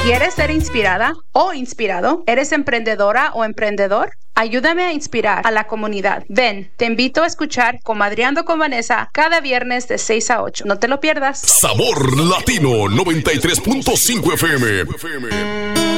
¿Quieres ser inspirada o inspirado? ¿Eres emprendedora o emprendedor? Ayúdame a inspirar a la comunidad. Ven, te invito a escuchar Comadreando con Vanessa cada viernes de 6 a 8. No te lo pierdas. Sabor Latino 93.5 FM.